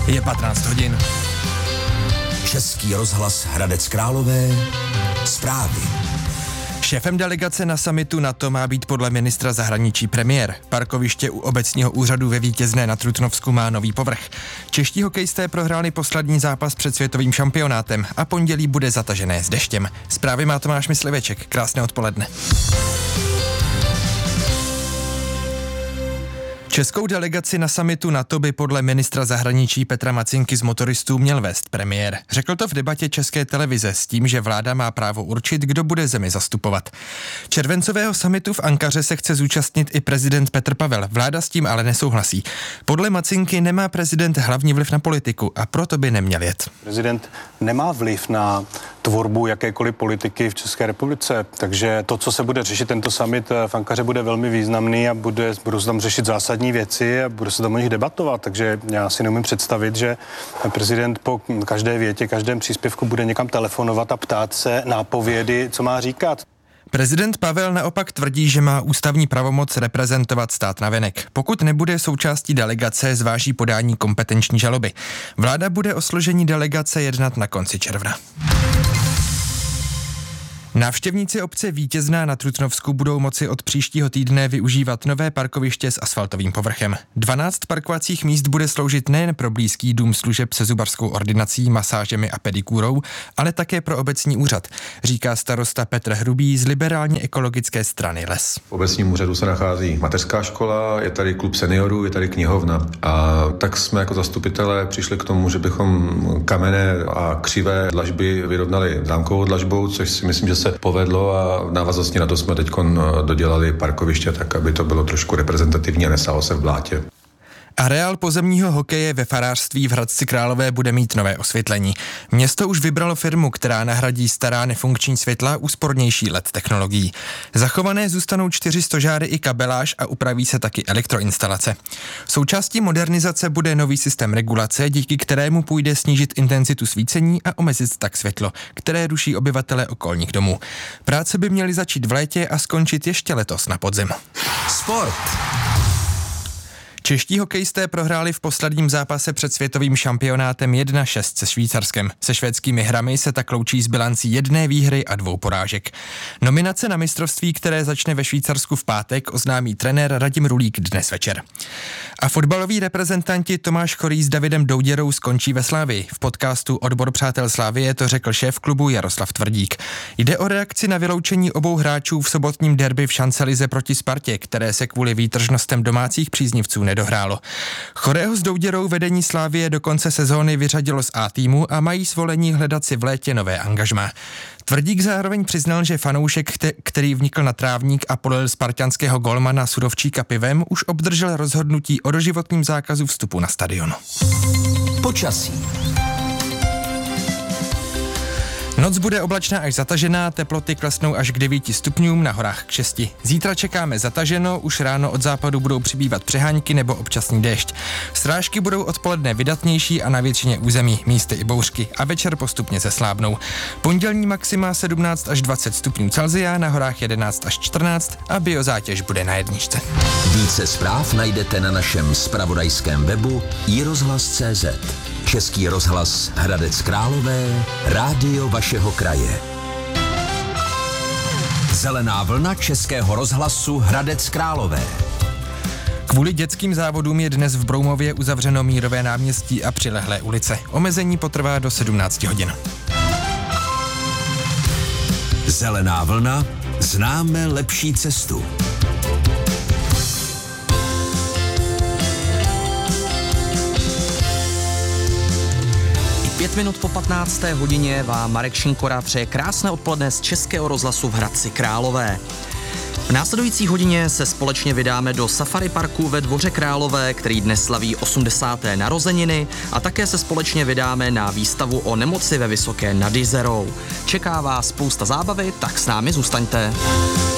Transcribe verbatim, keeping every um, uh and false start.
Je patnáct hodin. Český rozhlas Hradec Králové. Zprávy. Šéfem delegace na summitu NATO má být podle ministra zahraničí premiér. Parkoviště u obecního úřadu ve Vítězné na Trutnovsku má nový povrch. Čeští hokejisté prohráli poslední zápas před světovým šampionátem a pondělí bude zatažené s deštěm. Zprávy má Tomáš Mysliveček. Krásné odpoledne. Českou delegaci na summitu NATO by podle ministra zahraničí Petra Macinky z motoristů měl vést premiér. Řekl to v debatě České televize s tím, že vláda má právo určit, kdo bude zemi zastupovat. Červencového summitu v Ankaře se chce zúčastnit i prezident Petr Pavel. Vláda s tím ale nesouhlasí. Podle Macinky nemá prezident hlavní vliv na politiku a proto by neměl jet. Prezident nemá vliv na tvorbu jakékoliv politiky v České republice, takže to, co se bude řešit tento summit v Ankaře, bude velmi významný a bude, budou se tam řešit zásadní věci a bude se tam o nich debatovat, takže já si neumím představit, že prezident po každé větě, každém příspěvku bude někam telefonovat a ptát se nápovědy, co má říkat. Prezident Pavel naopak tvrdí, že má ústavní pravomoc reprezentovat stát navenek. Pokud nebude součástí delegace, zváží podání kompetenční žaloby. Vláda bude o složení delegace jednat na konci června. Návštěvníci obce Vítězná na Trutnovsku budou moci od příštího týdne využívat nové parkoviště s asfaltovým povrchem. dvanáct parkovacích míst bude sloužit nejen pro blízký dům služeb se zubařskou ordinací, masážemi a pedikúrou, ale také pro obecní úřad, říká starosta Petr Hrubý z liberálně ekologické strany Les. V obecním úřadu se nachází mateřská škola, je tady klub seniorů, je tady knihovna. A tak jsme jako zastupitelé přišli k tomu, že bychom kamenné a křivé dlažby vyrovnali zámkovou dlažbou, což si myslím, že se povedlo a v návaznosti na to jsme teď dodělali parkoviště tak, aby to bylo trošku reprezentativní a nesálo se v blátě. Areál pozemního hokeje ve farářství v Hradci Králové bude mít nové osvětlení. Město už vybralo firmu, která nahradí stará nefunkční světla úspornější el é dé technologií. Zachované zůstanou čtyři stožáry i kabeláž a upraví se taky elektroinstalace. Součástí modernizace bude nový systém regulace, díky kterému půjde snížit intenzitu svícení a omezit tak světlo, které ruší obyvatele okolních domů. Práce by měly začít v létě a skončit ještě letos na podzim. Sport. Čeští hokejisté prohráli v posledním zápase před světovým šampionátem jedna šest se Švýcarskem. Se švédskými hrami se tak loučí s bilancí jedné výhry a dvou porážek. Nominace na mistrovství, které začne ve Švýcarsku v pátek, oznámí trenér Radim Rulík dnes večer. A fotbaloví reprezentanti Tomáš Chorý s Davidem Douděrou skončí ve Slavii. V podcastu Odbor přátel Slavie to řekl šéf klubu Jaroslav Tvrdík. Jde o reakci na vyloučení obou hráčů v sobotním derby v Šancelize proti Spartě, které se kvůli výtržnostem domácích příznivců nedohrálo. Chorého s Douděrou vedení Slavie do konce sezóny vyřadilo z A týmu a mají svolení hledat si v létě nové angažmá. Tvrdík zároveň přiznal, že fanoušek, který vnikl na trávník a polil spartanského golmana Sudovčíka pivem, už obdržel rozhodnutí o doživotním zákazu vstupu na stadion. Počasí. Noc bude oblačná až zatažená, teploty klesnou až k devíti stupňům, na horách k šesti. Zítra čekáme zataženo, už ráno od západu budou přibývat přehánky nebo občasný déšť. Srážky budou odpoledne vydatnější a na většině území, místy i bouřky, a večer postupně zeslábnou. Pondělní maxima sedmnáct až dvacet stupňů Celsia, na horách jedenáct až čtrnáct a biozátěž bude na jedničce. Více zpráv najdete na našem zpravodajském webu i rozhlas tečka cé zet. Český rozhlas Hradec Králové, rádio vašeho kraje. Zelená vlna Českého rozhlasu Hradec Králové. Kvůli dětským závodům je dnes v Broumově uzavřeno Mírové náměstí a přilehlé ulice. Omezení potrvá do sedmnácti hodin. Zelená vlna, známe lepší cestu. Pět minut po patnácté hodině vám Marek Šinkora přeje krásné odpoledne z Českého rozhlasu v Hradci Králové. V následující hodině se společně vydáme do safari parku ve Dvoře Králové, který dnes slaví osmdesáté narozeniny, a také se společně vydáme na výstavu o nemoci ve Vysoké nad Jizerou. Čeká vás spousta zábavy, tak s námi zůstaňte.